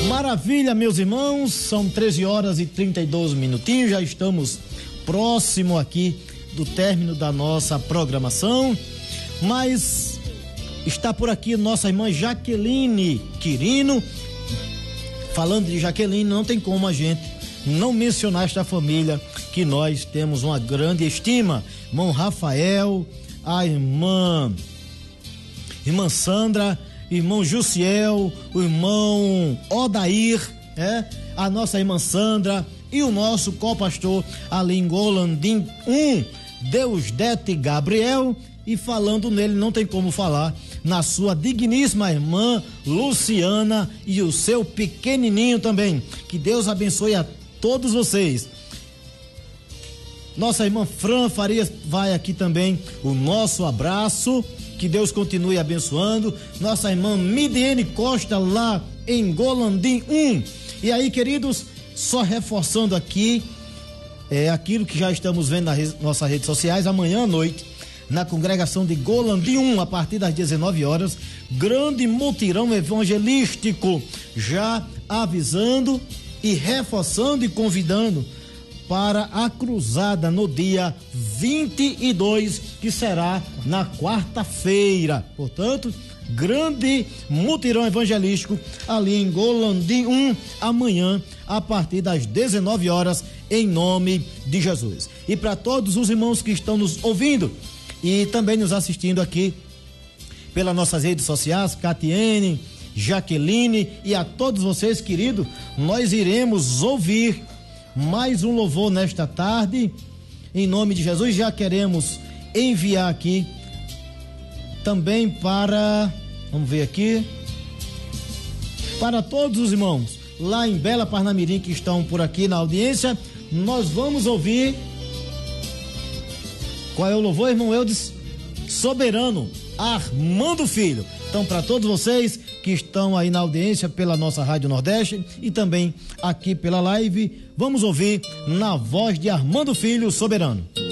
Maravilha, meus irmãos, são 13 horas e 32 minutinhos, já estamos próximo aqui do término da nossa programação, mas está por aqui nossa irmã Jaqueline Quirino. Falando de Jaqueline, não tem como a gente não mencionar esta família que nós temos uma grande estima. Irmão Rafael, a irmã Sandra, irmão Jussiel, o irmão Odair, a nossa irmã Sandra e o nosso co-pastor ali em Golandim 1, Deusdete Gabriel. E falando nele, não tem como falar na sua digníssima irmã Luciana e o seu pequenininho também. Que Deus abençoe a todos vocês. Nossa irmã Fran Farias vai aqui também o nosso abraço. Que Deus continue abençoando. Nossa irmã Midiene Costa lá em Golandim 1. E aí, queridos, só reforçando aqui aquilo que já estamos vendo nas nossas redes sociais. Amanhã à noite, na congregação de Golandim 1, a partir das 19 horas, grande mutirão evangelístico, já avisando e reforçando e convidando para a cruzada no dia 22, que será na quarta-feira. Portanto, grande mutirão evangelístico ali em Golandim 1, amanhã, a partir das 19 horas, em nome de Jesus. E para todos os irmãos que estão nos ouvindo e também nos assistindo aqui pelas nossas redes sociais, Catiene, Jaqueline e a todos vocês, querido, nós iremos ouvir mais um louvor nesta tarde, em nome de Jesus. Já queremos enviar aqui também vamos ver aqui, para todos os irmãos lá em Bela Parnamirim que estão por aqui na audiência. Nós vamos ouvir, qual é o louvor, irmão Eudes? Soberano, Armando Filho. Então, para todos vocês que estão aí na audiência pela nossa Rádio Nordeste e também aqui pela live, vamos ouvir na voz de Armando Filho, Soberano.